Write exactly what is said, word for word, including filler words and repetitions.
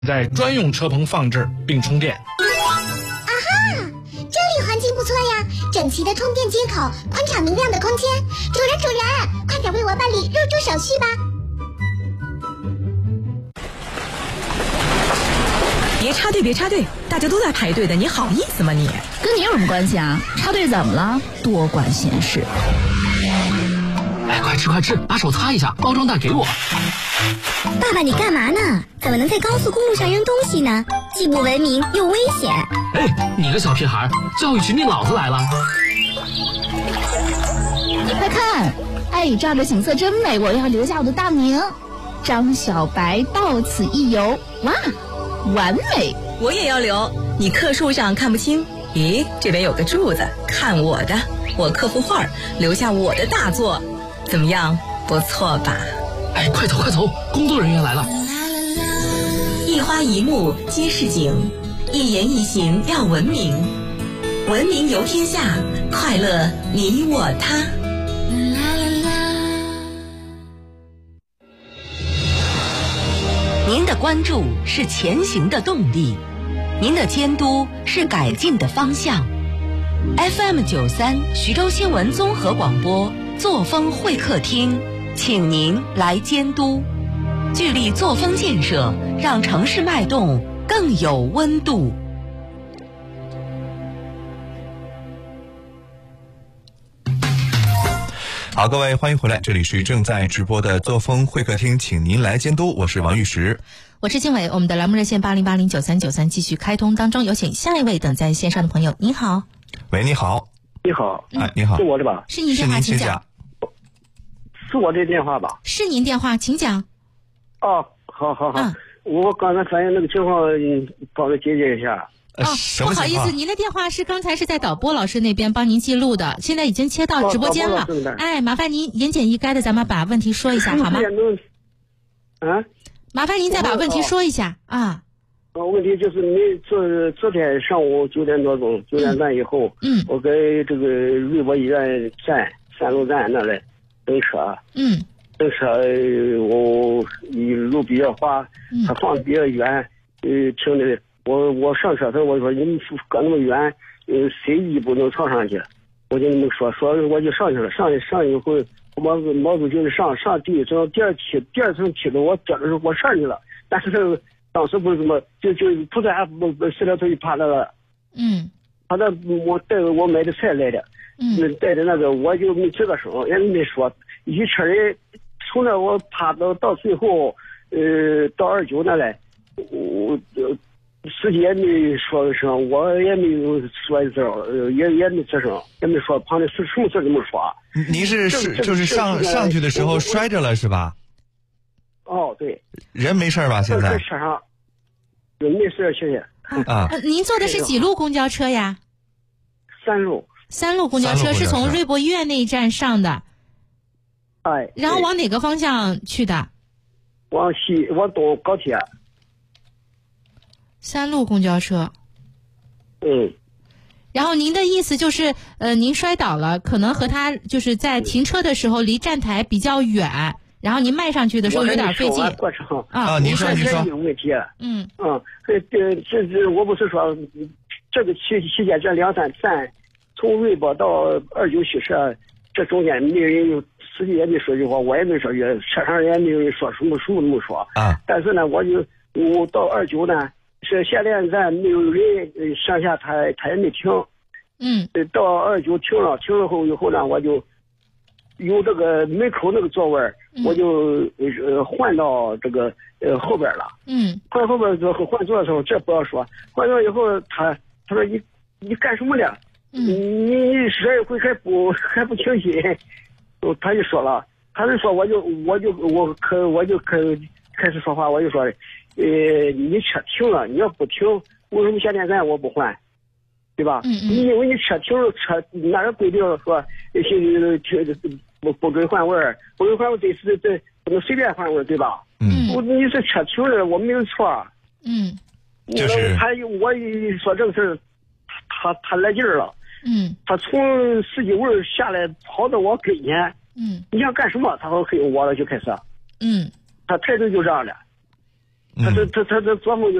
在专用车棚放置并充电。 啊哈，这里环境不错呀，整齐的充电接口，宽敞明亮的空间。主人主人，快点为我办理入住手续吧。 别插队别插队，大家都在排队的，你好意思吗你？ 跟你有什么关系啊？插队怎么了？多管闲事。 哎，快吃快吃，把手擦一下，包装袋给我。 爸爸，你干嘛呢？怎么能在高速公路上扔东西呢？既不文明又危险。 哎，你个小屁孩，教育局命老子来了！ 你快看，哎，这儿的景色真美，我要留下我的大名，张小白到此一游。哇，完美！ 我也要留。你刻树上看不清，咦，这边有个柱子，看我的，我刻幅画，留下我的大作，怎么样？不错吧？ 哎，快走快走，工作人员来了。 一花一木皆是景，一言一行要文明，文明游天下，快乐你我他。您的关注是前行的动力，您的监督是改进的方向。F M 九三徐州新闻综合广播作风会客厅，请您来监督，聚力作风建设，让城市脉动更有温度。 好，各位欢迎回来，这里是正在直播的作风会客厅，请您来监督，我是王玉石， 我是经纬。我们的栏目热线八零八零九三九三继续开通当中，有请下一位等在线上的朋友。您好。 喂，你好。 你好。 哎，你好。 是我的吧？ 是您电话，请讲。 是我这电话吧？ 是您电话，请讲。 哦，好好好。 嗯、 我刚才反映那个情况，帮我解决一下。 呃、 哦，不好意思，您的电话是刚才是在导播老师那边帮您记录的，现在已经切到直播间了。 哦、 哎，麻烦您言简意赅的，咱们把问题说一下好吗？ 啊？ 麻烦您再把问题说一下啊。 呃，问题就是你昨昨天上午九点多钟，九点半以后， 嗯， 我给这个瑞博医院站三路站那来等车， 嗯， 等车我路比较滑，他放的比较远，呃，停的。我我上车时候我说你们搁那么远，呃，谁一步能朝上去？我就那么说说，我就上去了。上去上去以后，我毛毛主就是上上第一层第二梯第二层梯子，我觉得我上去了，但是这个当时不是什么，就就不在不不四条腿爬那个， 嗯， 他那我带着我买的菜来的， 嗯， 带着那个我就没吱个声，也没说。一车人从那我爬到到最后，呃，到二九那来，我呃。司机也没说个声，我也没有说一声，也也没吱声，也没说，旁边是什么事都没说。 您是是就是上上去的时候摔着了是吧？ 哦，对。 人没事吧？现在？ 在车上，没事，谢谢。 啊， 您坐的是几路公交车呀？ 三路。 三路公交车是从瑞博医院那一站上的。 哎。 然后往哪个方向去的？ 往西，往东高铁。 三路公交车， 嗯， 然后您的意思就是，呃，您摔倒了，可能和他就是在停车的时候离站台比较远，然后您迈上去的时候有点费劲。 过程啊，您说您说。 有问题。 嗯嗯，这这这这，我不是说这个期期间这两三站，从瑞博到二九西社，这中间没有人有司机也没说句话，我也没说句，车上人也没有人说什么什么都没说。 啊， 但是呢，我就我到二九呢。是下电站没有人，上下他他也没停， 嗯， 到二九停了，停了后以后呢，我就由这个门口那个座位，嗯、我就呃换到这个呃后边了， 嗯， 换后边之后换座的时候，这不要说，换座以后他他说你你干什么呢？ 嗯， 你你这一回还不还不清醒，他就说了，他就说我就我就我可我就可开始说话，我就说。呃，你车停了，你要不停，为什么下电站我不换，对吧？ 嗯嗯。 你因为你车停了，车哪个规定说，停不不准换位儿，不准换位得是这不能随便换位，对吧？ 嗯。 我你这车停了，我没有错。 嗯。 就是他我一说这个事儿，他他来劲儿了。 嗯。 他从司机位下来，跑到我跟前。 嗯。 你想干什么？他说黑我了就开始。 嗯。 他态度就这样的。 他这他他这做梦就